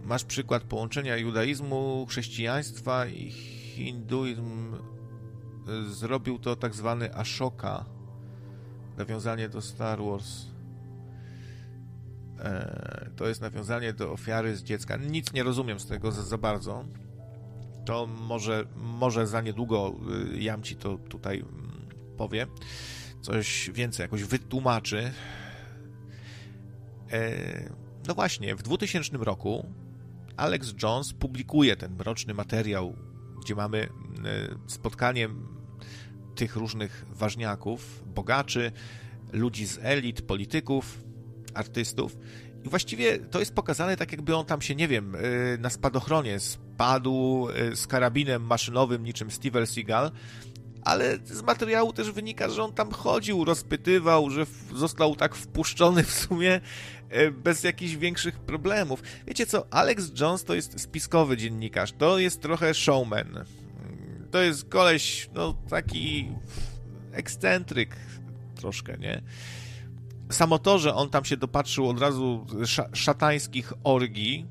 masz przykład połączenia judaizmu, chrześcijaństwa i hinduizm. Zrobił to tak zwany Ashoka. Nawiązanie do Star Wars. To jest nawiązanie do ofiary z dziecka. Nic nie rozumiem z tego za bardzo. To może za niedługo Jam ci to tutaj powie. Coś więcej, jakoś wytłumaczy. No właśnie, w 2000 roku Alex Jones publikuje ten mroczny materiał, gdzie mamy spotkanie tych różnych ważniaków, bogaczy, ludzi z elit, polityków, artystów. I właściwie to jest pokazane tak, jakby on tam się, nie wiem, na spadochronie spadł z karabinem maszynowym niczym Steven Seagal, ale z materiału też wynika, że on tam chodził, rozpytywał, że został tak wpuszczony w sumie bez jakichś większych problemów. Wiecie co, Alex Jones to jest spiskowy dziennikarz, to jest trochę showman. To jest koleś, no taki ekscentryk troszkę, nie? Samo to, że on tam się dopatrzył od razu szatańskich orgii,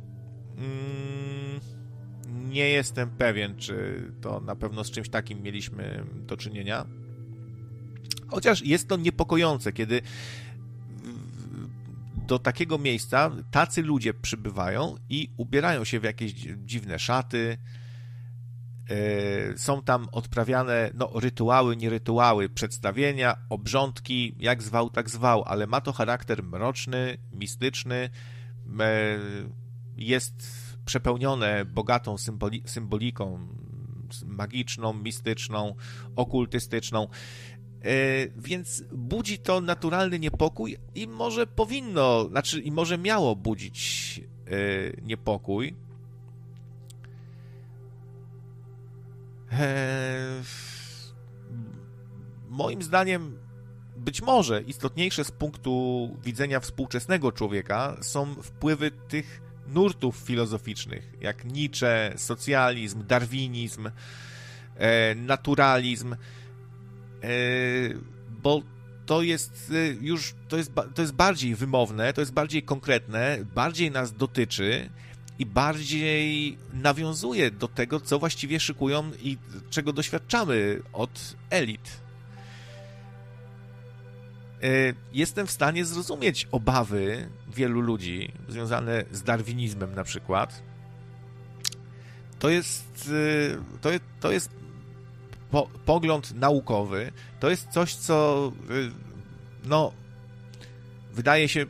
nie jestem pewien, czy to na pewno z czymś takim mieliśmy do czynienia. Chociaż jest to niepokojące, kiedy do takiego miejsca tacy ludzie przybywają i ubierają się w jakieś dziwne szaty. Są tam odprawiane rytuały, nie rytuały, przedstawienia, obrządki, jak zwał, tak zwał, ale ma to charakter mroczny, mistyczny, jest przepełnione bogatą symboliką magiczną, mistyczną, okultystyczną, więc budzi to naturalny niepokój i może powinno, i może miało budzić niepokój. Moim zdaniem być może istotniejsze z punktu widzenia współczesnego człowieka są wpływy tych nurtów filozoficznych, jak Nietzsche, socjalizm, darwinizm, naturalizm, bo to jest już, to jest bardziej wymowne, to jest bardziej konkretne, bardziej nas dotyczy i bardziej nawiązuje do tego, co właściwie szykują i czego doświadczamy od elit. Jestem w stanie zrozumieć obawy wielu ludzi związane z darwinizmem na przykład. To jest pogląd naukowy. To jest coś, co wydaje się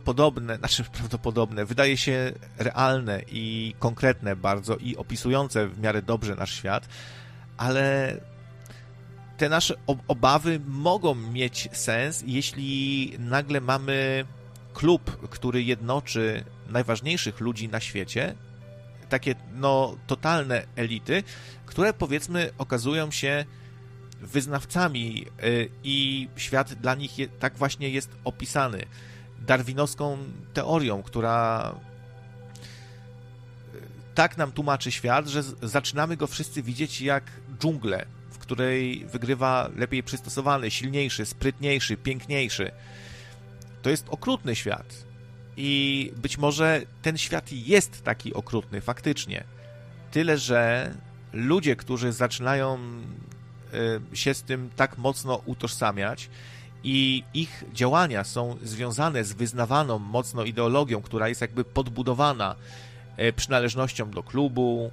wydaje się realne i konkretne bardzo i opisujące w miarę dobrze nasz świat, ale te nasze obawy mogą mieć sens, jeśli nagle mamy klub, który jednoczy najważniejszych ludzi na świecie, takie totalne elity, które powiedzmy okazują się wyznawcami i świat dla nich tak właśnie jest opisany darwinowską teorią, która tak nam tłumaczy świat, że zaczynamy go wszyscy widzieć jak dżunglę, w której wygrywa lepiej przystosowany, silniejszy, sprytniejszy, piękniejszy. To jest okrutny świat i być może ten świat jest taki okrutny faktycznie. Tyle, że ludzie, którzy zaczynają się z tym tak mocno utożsamiać i ich działania są związane z wyznawaną mocno ideologią, która jest jakby podbudowana przynależnością do klubu,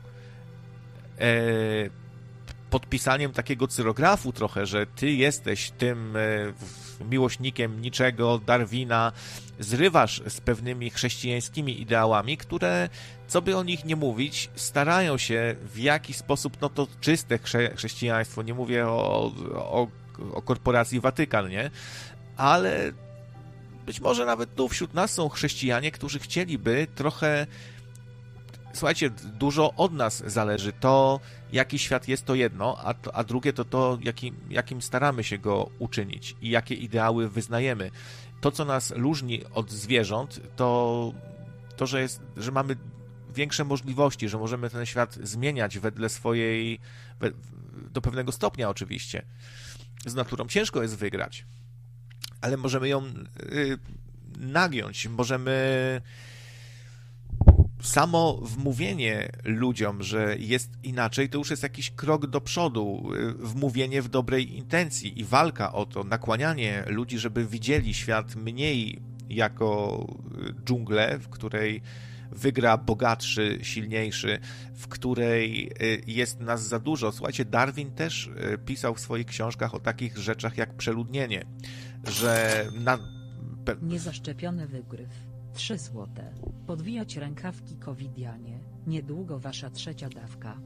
podpisaniem takiego cyrografu trochę, że ty jesteś tym miłośnikiem niczego, Darwina, zrywasz z pewnymi chrześcijańskimi ideałami, które, co by o nich nie mówić, starają się w jakiś sposób, to czyste chrześcijaństwo, nie mówię o korporacji Watykan, nie? Ale być może nawet tu wśród nas są chrześcijanie, którzy chcieliby trochę. Słuchajcie, dużo od nas zależy. To, jaki świat jest, to jedno, a drugie to jakim staramy się go uczynić i jakie ideały wyznajemy. To, co nas różni od zwierząt, to że mamy większe możliwości, że możemy ten świat zmieniać wedle swojej, do pewnego stopnia oczywiście. Z naturą ciężko jest wygrać, ale możemy ją nagiąć, możemy samo wmówienie ludziom, że jest inaczej, to już jest jakiś krok do przodu, wmówienie w dobrej intencji i walka o to, nakłanianie ludzi, żeby widzieli świat mniej jako dżunglę, w której wygra bogatszy, silniejszy, w której jest nas za dużo. Słuchajcie, Darwin też pisał w swoich książkach o takich rzeczach jak przeludnienie, że Niezaszczepiony wygryw. 3 złote. Podwijać rękawki covidianie. Niedługo wasza 3. dawka.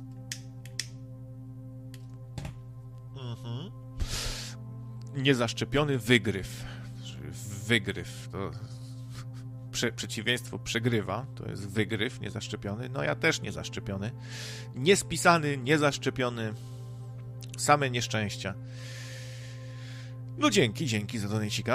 Niezaszczepiony wygryw. Wygryw to przeciwieństwo przegrywa, to jest wygryw, niezaszczepiony. No ja też niezaszczepiony. Niespisany, niezaszczepiony. Same nieszczęścia. No dzięki za donejcika.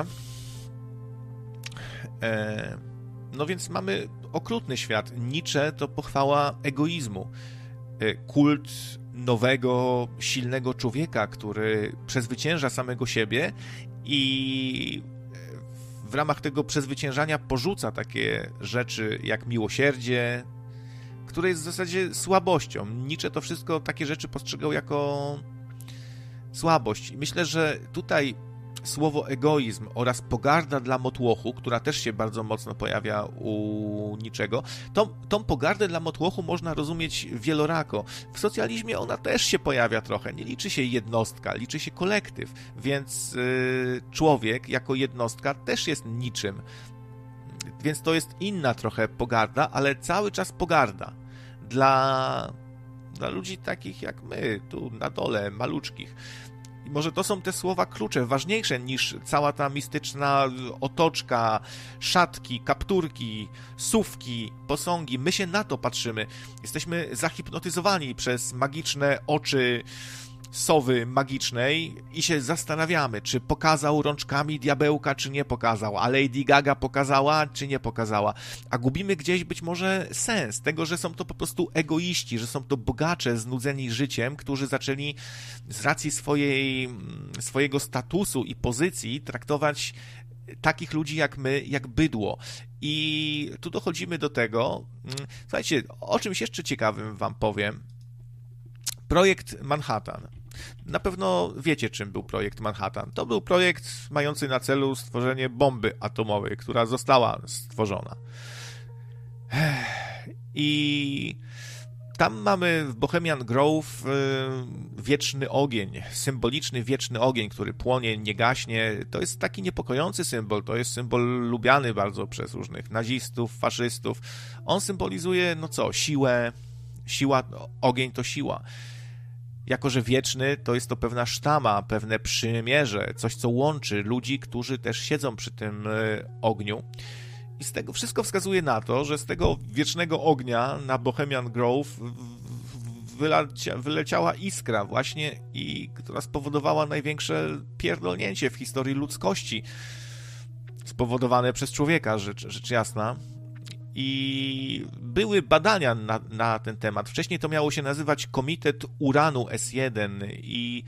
No więc mamy okrutny świat. Nietzsche to pochwała egoizmu. Kult nowego, silnego człowieka, który przezwycięża samego siebie i w ramach tego przezwyciężania porzuca takie rzeczy jak miłosierdzie, które jest w zasadzie słabością. Nietzsche to wszystko, takie rzeczy postrzegał jako słabość. I myślę, że tutaj słowo egoizm oraz pogarda dla motłochu, która też się bardzo mocno pojawia u Nietzschego, tą pogardę dla motłochu można rozumieć wielorako. W socjalizmie ona też się pojawia trochę. Nie liczy się jednostka, liczy się kolektyw, więc człowiek jako jednostka też jest niczym. Więc to jest inna trochę pogarda, ale cały czas pogarda dla ludzi takich jak my, tu na dole, maluczkich. I może to są te słowa klucze, ważniejsze niż cała ta mistyczna otoczka, szatki, kapturki, sówki, posągi. My się na to patrzymy. Jesteśmy zahipnotyzowani przez magiczne oczy sowy magicznej i się zastanawiamy, czy pokazał rączkami diabełka, czy nie pokazał, a Lady Gaga pokazała, czy nie pokazała. A gubimy gdzieś być może sens tego, że są to po prostu egoiści, że są to bogacze znudzeni życiem, którzy zaczęli z racji swojego statusu i pozycji traktować takich ludzi jak my, jak bydło. I tu dochodzimy do tego, słuchajcie, o czymś jeszcze ciekawym wam powiem. Projekt Manhattan. Na pewno wiecie, czym był projekt Manhattan. To był projekt mający na celu stworzenie bomby atomowej, która została stworzona. I tam mamy w Bohemian Grove wieczny ogień, symboliczny wieczny ogień, który płonie, nie gaśnie. To jest taki niepokojący symbol, to jest symbol lubiany bardzo przez różnych nazistów, faszystów. On symbolizuje, siłę. Siła, ogień to siła. Jako że wieczny, to jest to pewna sztama, pewne przymierze, coś, co łączy ludzi, którzy też siedzą przy tym ogniu. I z tego wszystko wskazuje na to, że z tego wiecznego ognia na Bohemian Grove wyleciała iskra właśnie, która spowodowała największe pierdolnięcie w historii ludzkości, spowodowane przez człowieka, rzecz jasna. I były badania na ten temat. Wcześniej to miało się nazywać Komitet Uranu S1 i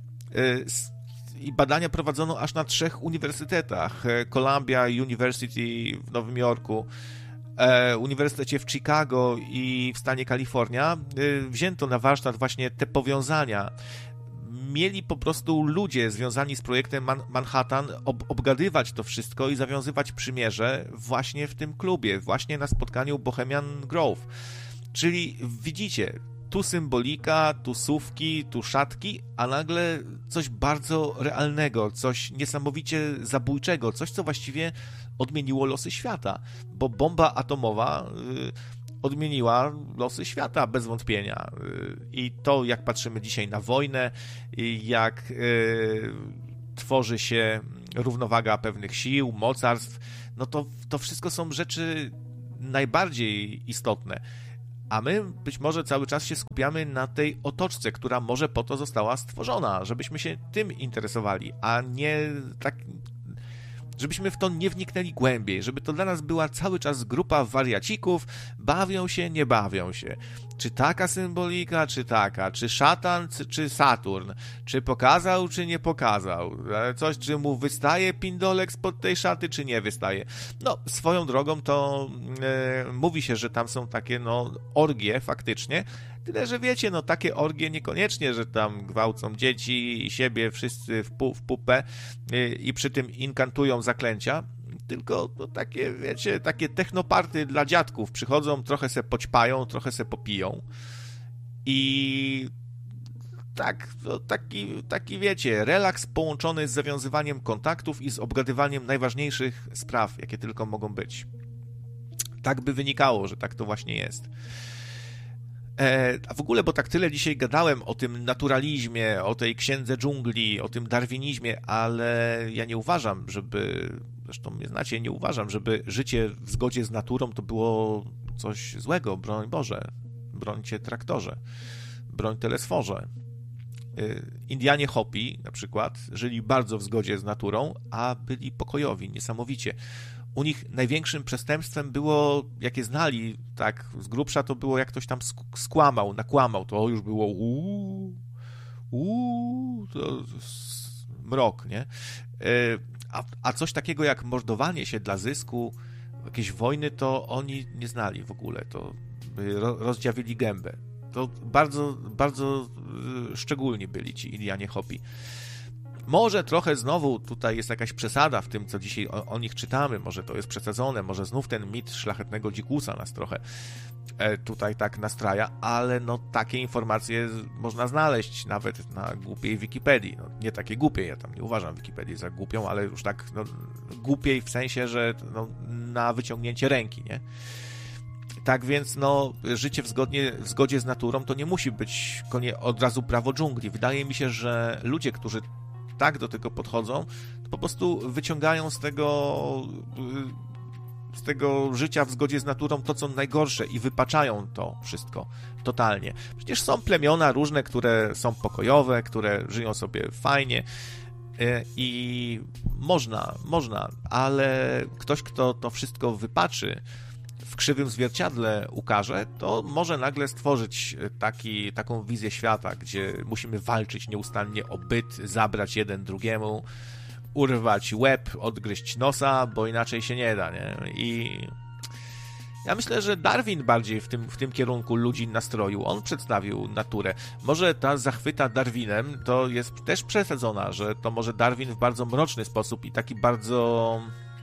badania prowadzono aż na 3 uniwersytetach. Columbia University w Nowym Jorku, Uniwersytecie w Chicago i w stanie Kalifornia. Wzięto na warsztat właśnie te powiązania. Mieli po prostu ludzie związani z projektem Manhattan obgadywać to wszystko i zawiązywać przymierze właśnie w tym klubie, właśnie na spotkaniu Bohemian Grove. Czyli widzicie, tu symbolika, tu sówki, tu szatki, a nagle coś bardzo realnego, coś niesamowicie zabójczego, coś, co właściwie odmieniło losy świata, bo bomba atomowa odmieniła losy świata bez wątpienia. I to, jak patrzymy dzisiaj na wojnę, jak tworzy się równowaga pewnych sił, mocarstw, no to wszystko są rzeczy najbardziej istotne. A my być może cały czas się skupiamy na tej otoczce, która może po to została stworzona, żebyśmy się tym interesowali, a nie tak, żebyśmy w to nie wniknęli głębiej, żeby to dla nas była cały czas grupa wariacików, bawią się, nie bawią się. czy taka symbolika, czy taka, czy szatan, czy Saturn, czy pokazał, czy nie pokazał, coś, czy mu wystaje pindolek spod tej szaty, czy nie wystaje. No, swoją drogą to mówi się, że tam są takie, no, orgie faktycznie, tyle, że wiecie, no, takie orgie niekoniecznie, że tam gwałcą dzieci i siebie wszyscy w pupę i przy tym inkantują zaklęcia, tylko no, takie, wiecie, takie technoparty dla dziadków. Przychodzą, trochę se poćpają, trochę se popiją i tak, no, taki, wiecie, relaks połączony z zawiązywaniem kontaktów i z obgadywaniem najważniejszych spraw, jakie tylko mogą być. Tak by wynikało, że tak to właśnie jest. A w ogóle, bo tak tyle dzisiaj gadałem o tym naturalizmie, o tej księdze dżungli, o tym darwinizmie, ale ja nie uważam, zresztą mnie znacie, nie uważam, żeby życie w zgodzie z naturą to było coś złego, broń Boże, brońcie traktorze, broń telesforze. Indianie Hopi na przykład żyli bardzo w zgodzie z naturą, a byli pokojowi, niesamowicie. U nich największym przestępstwem było, jakie znali, tak z grubsza, to było jak ktoś tam nakłamał, to już było to mrok, nie? A coś takiego jak mordowanie się dla zysku, jakieś wojny, to oni nie znali w ogóle, to rozdziawili gębę. To bardzo, bardzo szczególni byli ci Indianie Hopi. Może trochę znowu tutaj jest jakaś przesada w tym, co dzisiaj o nich czytamy, może to jest przesadzone, może znów ten mit szlachetnego dzikusa nas trochę tutaj tak nastraja, ale no takie informacje można znaleźć nawet na głupiej Wikipedii. No, nie takie głupie, ja tam nie uważam Wikipedii za głupią, ale już tak no, głupiej w sensie, że no, na wyciągnięcie ręki, nie? Tak więc no, życie w zgodzie z naturą to nie musi być od razu prawo dżungli. Wydaje mi się, że ludzie, którzy tak do tego podchodzą, to po prostu wyciągają z tego życia w zgodzie z naturą to, co najgorsze i wypaczają to wszystko totalnie. Przecież są plemiona różne, które są pokojowe, które żyją sobie fajnie i można, ale ktoś, kto to wszystko wypaczy, w krzywym zwierciadle ukaże, to może nagle stworzyć taką wizję świata, gdzie musimy walczyć nieustannie o byt, zabrać jeden drugiemu, urwać łeb, odgryźć nosa, bo inaczej się nie da, nie? I ja myślę, że Darwin bardziej w tym kierunku ludzi nastroił. On przedstawił naturę. Może ta zachwyta Darwinem to jest też przesadzona, że to może Darwin w bardzo mroczny sposób i taki bardzo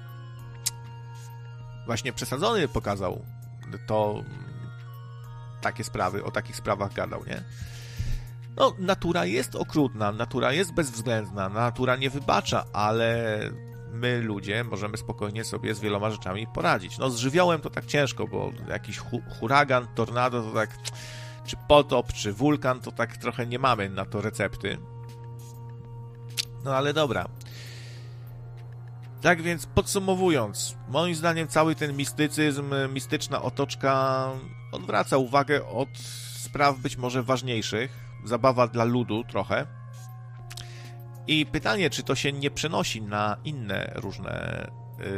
właśnie przesadzony pokazał to takie sprawy, o takich sprawach gadał, nie? No, natura jest okrutna, natura jest bezwzględna, natura nie wybacza, ale my, ludzie, możemy spokojnie sobie z wieloma rzeczami poradzić. No, z żywiołem to tak ciężko, bo jakiś huragan, tornado to tak, czy potop, czy wulkan, to tak trochę nie mamy na to recepty. No, ale dobra. Tak więc podsumowując, moim zdaniem cały ten mistycyzm, mistyczna otoczka odwraca uwagę od spraw być może ważniejszych, zabawa dla ludu trochę. I pytanie, czy to się nie przenosi na inne różne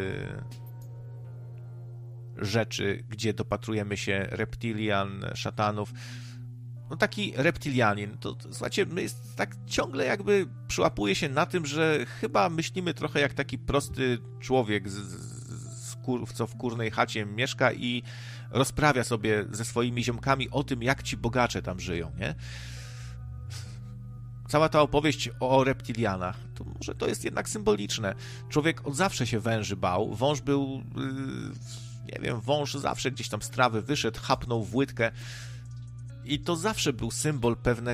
rzeczy, gdzie dopatrujemy się reptilian, szatanów. No taki reptilianin, to słuchajcie, my jest tak ciągle jakby przyłapuje się na tym, że chyba myślimy trochę jak taki prosty człowiek, co w kurnej chacie mieszka i rozprawia sobie ze swoimi ziomkami o tym, jak ci bogacze tam żyją, nie? Cała ta opowieść o reptilianach, to może to jest jednak symboliczne. Człowiek od zawsze się węży bał, wąż był, nie wiem, wąż zawsze gdzieś tam z trawy wyszedł, chapnął w łydkę. I to zawsze był symbol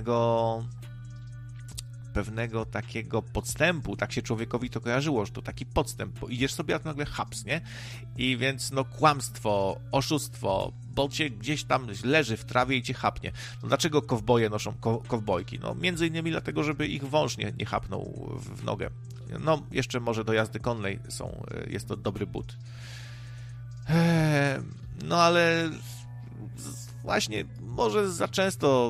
pewnego takiego podstępu, tak się człowiekowi to kojarzyło, że to taki podstęp, bo idziesz sobie, a to nagle haps, nie? I więc no kłamstwo, oszustwo, bo cię gdzieś tam leży w trawie i cię chapnie. No dlaczego kowboje noszą kowbojki? No między innymi dlatego, żeby ich wąż nie chapnął w nogę. No jeszcze może do jazdy konnej jest to dobry but. No ale właśnie może za często